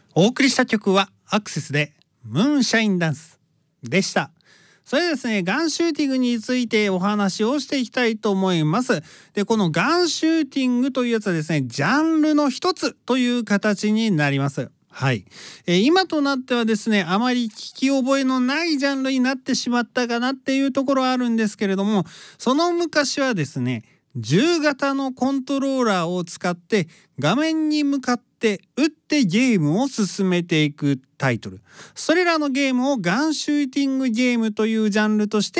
お送りした曲はアクセスでムーンシャインダンスでした。それでですね、ガンシューティングについてお話をしていきたいと思います。で、このガンシューティングというやつはですね、ジャンルの一つという形になります。はい、今となってはですね、あまり聞き覚えのないジャンルになってしまったかなっていうところはあるんですけれども、その昔はですね、銃型のコントローラーを使って画面に向かって撃ってゲームを進めていくタイトル、それらのゲームをガンシューティングゲームというジャンルとして、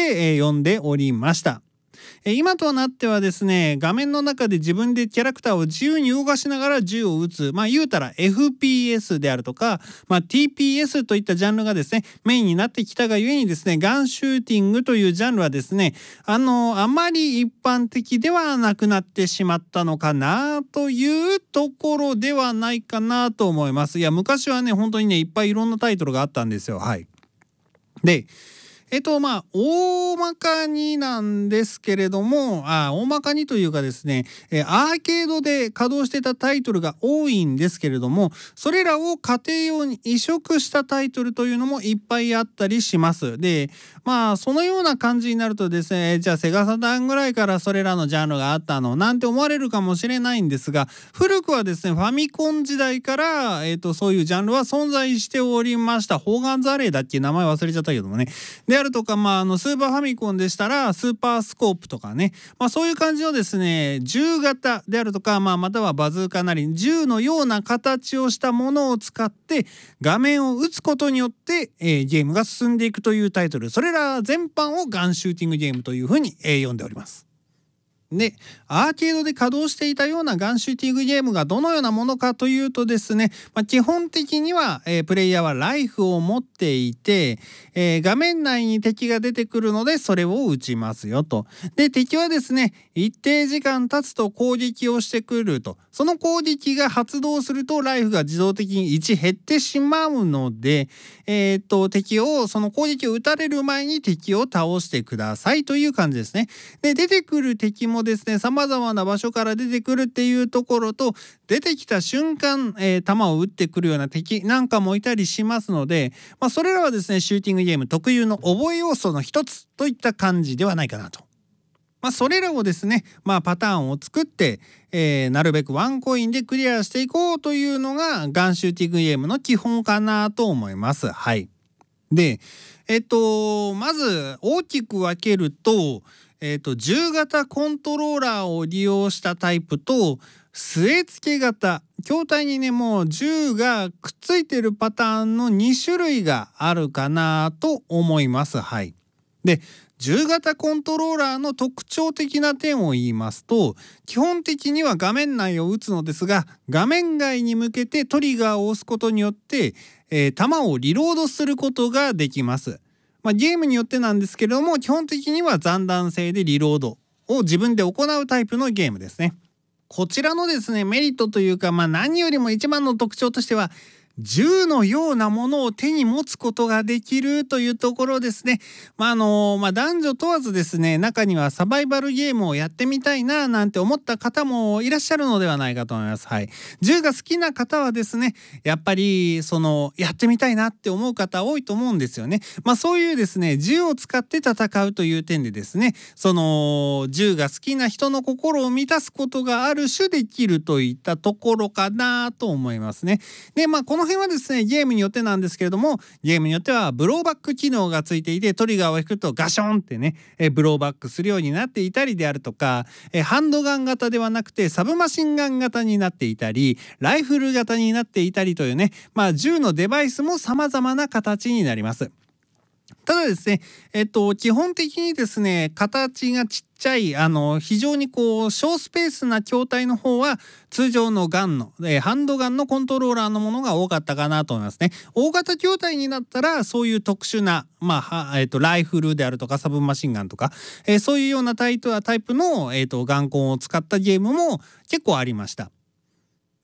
呼んでおりました。今となってはですね、画面の中で自分でキャラクターを自由に動かしながら銃を撃つ、言うたら FPS であるとか、TPS といったジャンルがですねメインになってきたがゆえにですね、ガンシューティングというジャンルはですね、あまり一般的ではなくなってしまったのかなというところではないかなと思います。いや、昔はね、本当にね、いっぱいいろんなタイトルがあったんですよ。はい。で、大まかになんですけれども、大まかにというかですね、アーケードで稼働してたタイトルが多いんですけれども、それらを家庭用に移植したタイトルというのもいっぱいあったりします。で、そのような感じになるとですね、じゃあセガサターンぐらいからそれらのジャンルがあったのなんて思われるかもしれないんですが、古くはですね、ファミコン時代から、そういうジャンルは存在しておりました。ホーガンザレーだっけ、名前忘れちゃったけどもね。であるとか、スーパーファミコンでしたらスーパースコープとかね、そういう感じのですね、銃型であるとか、またはバズーカなり銃のような形をしたものを使って画面を打つことによって、ゲームが進んでいくというタイトル、それら全般をガンシューティングゲームというふうに、呼んでおります。で、アーケードで稼働していたようなガンシューティングゲームがどのようなものかというとですね、基本的には、プレイヤーはライフを持っていて、画面内に敵が出てくるのでそれを撃ちますよと。で、敵はですね、一定時間経つと攻撃をしてくると。その攻撃が発動するとライフが自動的に1減ってしまうので、敵をその攻撃を撃たれる前に敵を倒してくださいという感じですね。で、出てくる敵もですね、様々な場所から出てくるっていうところと、出てきた瞬間、弾を撃ってくるような敵なんかもいたりしますので、それらはですね、シューティングゲーム特有の覚え要素の一つといった感じではないかなと。それらをですね、パターンを作って、なるべくワンコインでクリアしていこうというのがガンシューティングゲームの基本かなと思います。はい。で、まず大きく分けると、銃型コントローラーを利用したタイプと据え付け型、筐体にね、もう銃がくっついてるパターンの2種類があるかなと思います。はい。で、銃型コントローラーの特徴的な点を言いますと、基本的には画面内を撃つのですが、画面外に向けてトリガーを押すことによって、弾をリロードすることができます。ゲームによってなんですけれども、基本的には残弾性でリロードを自分で行うタイプのゲームですね。こちらのですね、メリットというか、何よりも一番の特徴としては、銃のようなものを手に持つことができるというところですね。男女問わずですね、中にはサバイバルゲームをやってみたいななんて思った方もいらっしゃるのではないかと思います。はい。銃が好きな方はですね、やっぱりやってみたいなって思う方多いと思うんですよね。そういうですね、銃を使って戦うという点でですね、銃が好きな人の心を満たすことがある種できるといったところかなと思いますね。で、この辺はですね、ゲームによってなんですけれども、ゲームによってはブローバック機能がついていて、トリガーを引くとガションってね、ブローバックするようになっていたりであるとか、ハンドガン型ではなくてサブマシンガン型になっていたり、ライフル型になっていたりというね、銃のデバイスも様々な形になります。ただですね、基本的にですね、形がちっちゃい、非常に小スペースな筐体の方は通常のガンの、ハンドガンのコントローラーのものが多かったかなと思いますね。大型筐体になったらそういう特殊な、ライフルであるとかサブマシンガンとか、そういうようなタイプの、ガンコンを使ったゲームも結構ありました。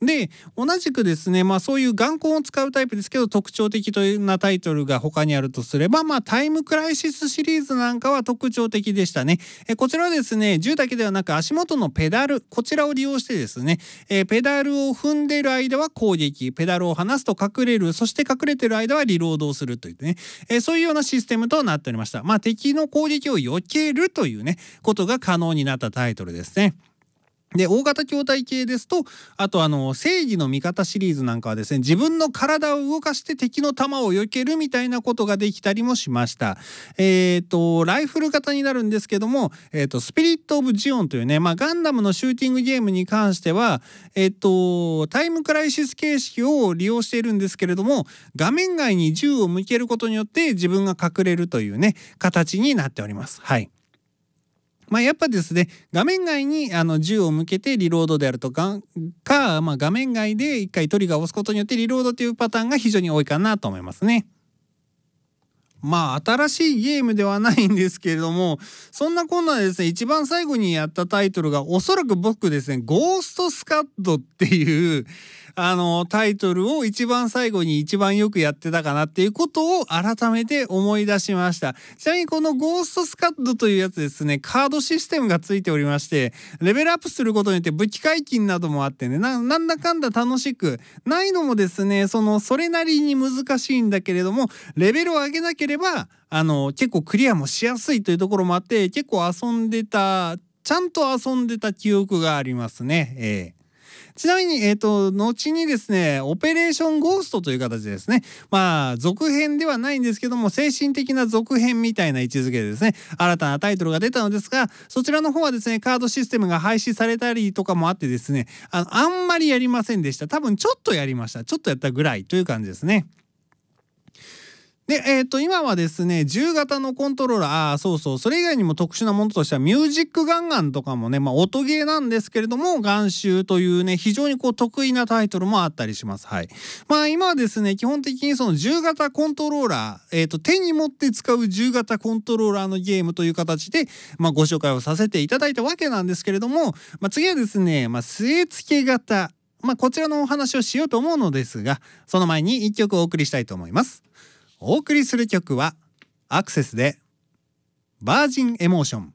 で同じくですね、そういう眼根を使うタイプですけど特徴的なタイトルが他にあるとすれば、タイムクライシスシリーズなんかは特徴的でしたね。こちらはですね、銃だけではなく足元のペダル、こちらを利用してですね、ペダルを踏んでいる間は攻撃、ペダルを離すと隠れる、そして隠れている間はリロードをするというね、そういうようなシステムとなっておりました。敵の攻撃を避けるというねことが可能になったタイトルですね。で大型筐体系ですと、あと正義の味方シリーズなんかはですね、自分の体を動かして敵の弾を避けるみたいなことができたりもしました。ライフル型になるんですけども、スピリット・オブ・ジオンというね、ガンダムのシューティングゲームに関しては、タイムクライシス形式を利用しているんですけれども、画面外に銃を向けることによって自分が隠れるというね形になっております。はい。やっぱですね、画面外に銃を向けてリロードであるとか、画面外で一回トリガーを押すことによってリロードというパターンが非常に多いかなと思いますね。新しいゲームではないんですけれども、そんなこんなでですね、一番最後にやったタイトルがおそらく僕ですね、ゴーストスカッドっていうタイトルを一番最後に一番よくやってたかなっていうことを改めて思い出しました。ちなみにこのゴーストスカッドというやつですね、カードシステムがついておりまして、レベルアップすることによって武器解禁などもあってね、なんだかんだ楽しく、難易度もですね、それなりに難しいんだけれども、レベルを上げなければ結構クリアもしやすいというところもあって、結構ちゃんと遊んでた記憶がありますね。ちなみに、後にですね、オペレーションゴーストという形でですね、続編ではないんですけども、精神的な続編みたいな位置づけでですね、新たなタイトルが出たのですが、そちらの方はですね、カードシステムが廃止されたりとかもあってですね、あんまりやりませんでした。多分ちょっとやりました。ちょっとやったぐらいという感じですね。で、今はですね、銃型のコントローラー、そうそう、それ以外にも特殊なものとしてはミュージックガンガンとかもね、音ゲーなんですけれども、ガンシューというね、非常に得意なタイトルもあったりします。はい。今はですね、基本的にその銃型コントローラー、手に持って使う銃型コントローラーのゲームという形で、ご紹介をさせていただいたわけなんですけれども、次はですね、据え付け型、こちらのお話をしようと思うのですが、その前に一曲お送りしたいと思います。お送りする曲はアクセスでバージンエモーション。